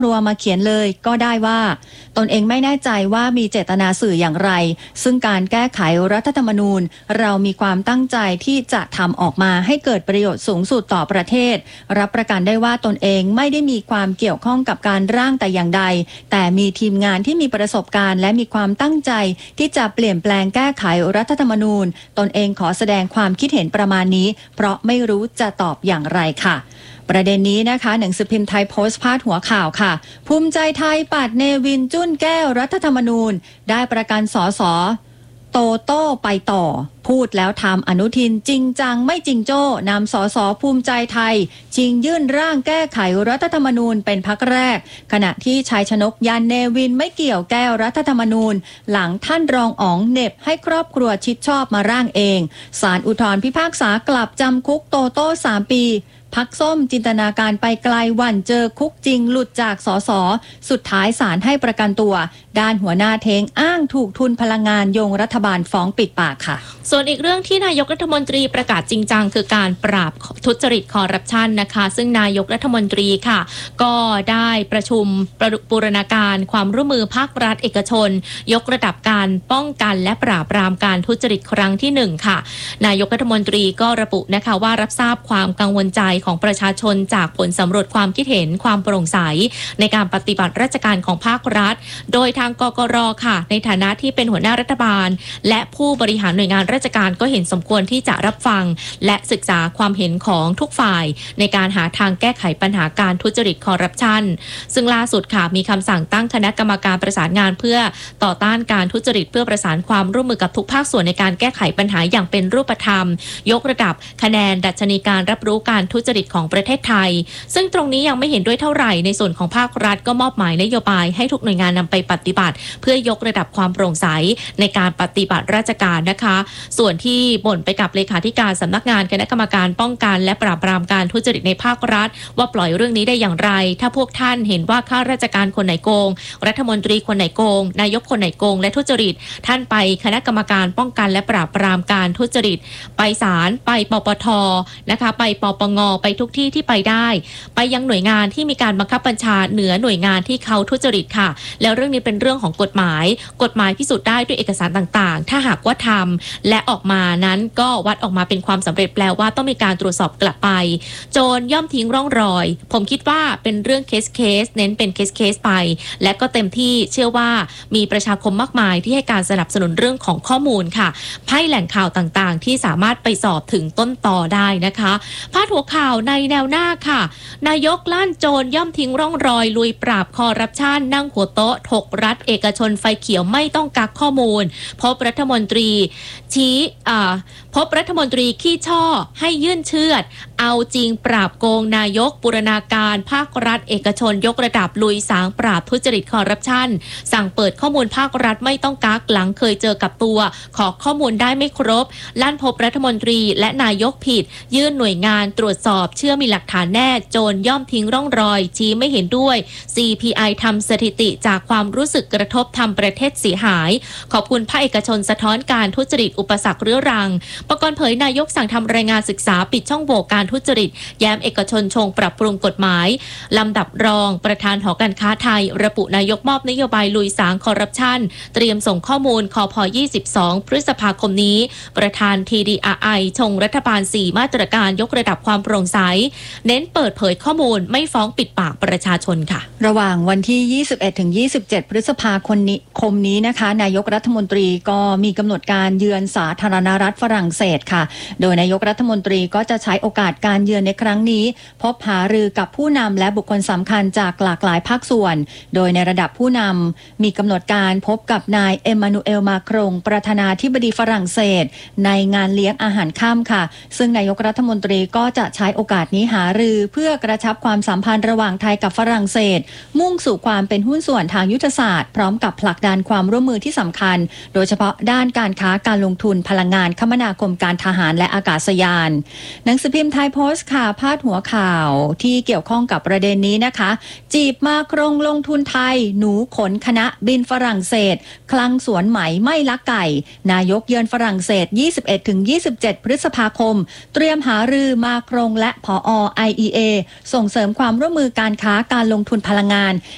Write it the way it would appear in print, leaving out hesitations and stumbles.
ครัวมาเขียนเลยก็ได้ว่าตนเองไม่แน่ใจว่ามีเจตนาสื่ออย่างไรซึ่งการแก้ไขรัฐธรรมนูญเรามีความตั้งใจที่จะทำออกมาให้เกิดประโยชน์สูงสุดต่อประเทศรับประกันได้ว่าตนเองไม่ได้มีความเกี่ยวข้องกับการร่างแต่อย่างใดแต่มีทีมงานที่มีประสบการณ์และมีความตั้งใจที่จะเปลี่ยนแปลงแก้ไขรัฐธรรมนูญตนเองขอแสดงความคิดเห็นประมาณนี้เพราะไม่รู้จะตอบอย่างไรค่ะประเด็นนี้นะคะหนังสือพิมพ์ไทยโพสต์พาดหัวข่าวค่ะภูมิใจไทยปัดเนวินจุ้นแก้รัฐธรรมนูญได้ประกันสสโตโต้ไปต่อพูดแล้วทำอนุทินจริงจังไม่จริงโจ้นำสสภูมิใจไทยชิงยื่นร่างแก้ไขรัฐธรรมนูญเป็นพรรคแรกขณะที่ชัยชนกยันเนวินไม่เกี่ยวแก้รัฐธรรมนูญหลังท่านรองอ๋องเหน็บให้ครอบครัวชิดชอบมาร่างเองศาลอุทธรณ์พิพากษากลับจำคุกโตโต้3 ปีพักส้มจินตนาการไปไกลวันเจอคุกจริงหลุดจากสสสุดท้ายศาลให้ประกันตัวด้านหัวหน้าเทงอ้างถูกทุนพลังงานโยงรัฐบาลฟ้องปิดปากค่ะส่วนอีกเรื่องที่นายกรัฐมนตรีประกาศจริงจังคือการปราบทุจริตคอร์รัปชันนะคะซึ่งนายกรัฐมนตรีค่ะก็ได้ประชุมบูรณาการความร่วมมือภาครัฐเอกชนยกระดับการป้องกันและปราบปรามการทุจริตครั้งที่1ค่ะนายกรัฐมนตรีก็ระบุนะคะว่ารับทราบความกังวลใจของประชาชนจากผลสำรวจความคิดเห็นความโปร่งใสในการปฏิบัติราชการของภาครัฐโดยทางกกร.ค่ะในฐานะที่เป็นหัวหน้ารัฐบาลและผู้บริหารหน่วยงานราชการก็เห็นสมควรที่จะรับฟังและศึกษาความเห็นของทุกฝ่ายในการหาทางแก้ไขปัญหาการทุจริตคอร์รัปชันซึ่งล่าสุดค่ะมีคำสั่งตั้งคณะกรรมการประสานงานเพื่อต่อต้านการทุจริตเพื่อประสานความร่วมมือกับทุกภาคส่วนในการแก้ไขปัญหาอย่างเป็นรูปธรรมยกระดับคะแนนดัชนีการรับรู้การทุจริตของประเทศไทยซึ่งตรงนี้ยังไม่เห็นด้วยเท่าไหร่ในส่วนของภาครัฐก็มอบหมายนโยบายให้ทุกหน่วยงานนำไปปฏิบัติเพื่อยกระดับความโปร่งใสในการปฏิบัติราชการนะคะส่วนที่บ่นไปกับเลขาธิการสำนักงานคณะกรรมการป้องกันและปราบปรามการทุจริตในภาครัฐว่าปล่อยเรื่องนี้ได้อย่างไรถ้าพวกท่านเห็นว่าข้าราชการคนไหนโกงรัฐมนตรีคนไหนโกงนายกคนไหนโกงและทุจริตท่านไปคณะกรรมการป้องกันและปราบปรามการทุจริตไปศาลไปปปทนะคะไปปปงไปทุกที่ที่ไปได้ไปยังหน่วยงานที่มีการบังคับบัญชาเหนือหน่วยงานที่เขาทุจริตค่ะแล้วเรื่องนี้เป็นเรื่องของกฎหมายพิสูจน์ได้ด้วยเอกสารต่างๆถ้าหากว่าทำและออกมานั้นก็วัดออกมาเป็นความสำเร็จแปลว่าต้องมีการตรวจสอบกลับไปโจรย่อมทิ้งร่องรอยผมคิดว่าเป็นเรื่องเคสเน้นเป็นเคสไปและก็เต็มที่เชื่อว่ามีประชาคมมากมายที่ให้การสนับสนุนเรื่องของข้อมูลค่ะให้แหล่งข่าวต่างๆที่สามารถไปสอบถึงต้นตอได้นะคะพาดหัวข่าวในแนวหน้าค่ะนายกลั่นโจรย่อมทิ้งร่องรอยลุยปราบคอร์รัปชันนั่งหัวโต๊ะถกรัฐเอกชนไฟเขียวไม่ต้องกักข้อมูลพบรัฐมนตรีพบรัฐมนตรีขี้ช่อให้ยื่นเชือดเอาจริงปราบโกงนายกบูรณาการภาครัฐเอกชนยกระดับลุยสางปราบทุจริตคอร์รัปชันสั่งเปิดข้อมูลภาครัฐไม่ต้องกักหลังเคยเจอกับตัวขอข้อมูลได้ไม่ครบลั่นพบรัฐมนตรีและนายกผิดยื่นหน่วยงานตรวจสอบเชื่อมีหลักฐานแน่โจรย่อมทิ้งร่องรอยชี้ไม่เห็นด้วย CPI ทำสถิติจากความรู้สึกกระทบทำประเทศเสียหายขอบคุณภาคเอกชนสะท้อนการทุจริตอุปสรรคเรื้อรังประกรณ์เผยนายกสั่งทำรายงานศึกษาปิดช่องโหว่การทุจริตแย้มเอกชนชงปรับปรุงกฎหมายลำดับรองประธานหอการค้าไทยระบุนายกมอบนโยบายลุยสางคอร์รัปชันเตรียมส่งข้อมูลคพ22พฤษภาคมนี้ประธาน TDRI ชงรัฐบาล4มาตรการยกระดับความโปร่งใสเน้นเปิดเผยข้อมูลไม่ฟ้องปิดปากประชาชนค่ะระหว่างวันที่21-27พฤษภาคมนี้นะคะนายกรัฐมนตรีก็มีกำหนดการเยือนสาธารณรัฐฝรั่งเศสค่ะโดยนายกรัฐมนตรีก็จะใช้โอกาสการเยือนในครั้งนี้พบหารือกับผู้นำและบุคคลสำคัญจากหลากหลายภาคส่วนโดยในระดับผู้นำมีกำหนดการพบกับนายเอ็มมานูเอลมาครงประธานาธิบดีฝรั่งเศสในงานเลี้ยงอาหารค่ำค่ะซึ่งนายกรัฐมนตรีก็จะใช้โอกาสนี้หารือเพื่อกระชับความสัมพันธ์ระหว่างไทยกับฝรั่งเศสมุ่งสู่ความเป็นหุ้นส่วนทางยุทธศาสตร์พร้อมกับผลักดันความร่วมมือที่สำคัญโดยเฉพาะด้านการค้าการลงทุนพลังงานคมนาคมการทหารและอากาศยานหนังสือพิมพ์ไทยโพสต์ค่ะพาดหัวข่าวที่เกี่ยวข้องกับประเด็นนี้นะคะจีบมาครงลงทุนไทยหนูขนคณะบินฝรั่งเศสคลังสวนไหมไม่ลักไก่นายกเยือนฝรั่งเศส 21-27 พฤษภาคมเตรียมหารือมาครงและผอ. IEA ส่งเสริมความร่วมมือการค้าการลงทุนพลังงาน